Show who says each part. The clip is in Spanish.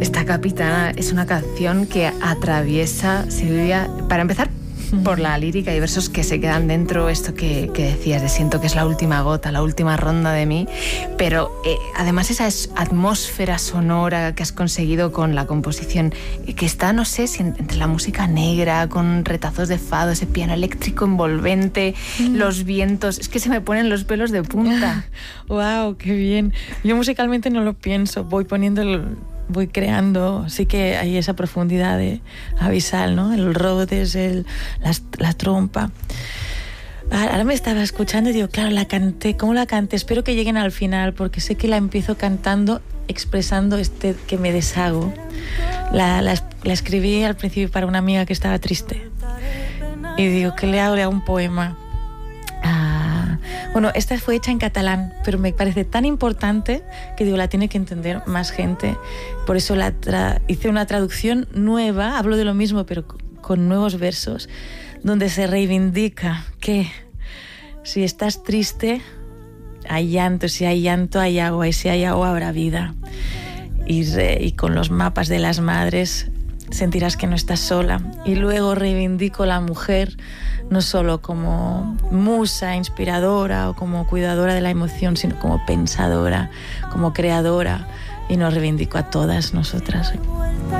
Speaker 1: Esta Capitana es una canción que atraviesa, Silvia, para empezar, por la lírica y versos que se quedan dentro, esto que decías, de siento que es la última gota, la última ronda de mí, pero además esa atmósfera sonora que has conseguido con la composición, que está, no sé, si entre la música negra, con retazos de fado, ese piano eléctrico envolvente, los vientos, es que se me ponen los pelos de punta.
Speaker 2: ¡Wow! ¡Qué bien! Yo musicalmente no lo pienso, voy creando, sí que hay esa profundidad abisal, ¿no? El Rhodes, la trompa. Ahora me estaba escuchando y digo, claro, la canté, ¿cómo la canté? Espero que lleguen al final, porque sé que la empiezo cantando, expresando que me deshago. La escribí al principio para una amiga que estaba triste. Y digo, ¿qué le hago? Le hago un poema. Bueno, esta fue hecha en catalán, pero me parece tan importante que digo, la tiene que entender más gente. Por eso hice una traducción nueva, hablo de lo mismo, pero con nuevos versos, donde se reivindica que si estás triste, hay llanto, si hay llanto, hay agua, y si hay agua, habrá vida. Y con los mapas de las madres sentirás que no estás sola. Y luego reivindico la mujer no solo como musa inspiradora o como cuidadora de la emoción, sino como pensadora, como creadora, y nos reivindico a todas nosotras.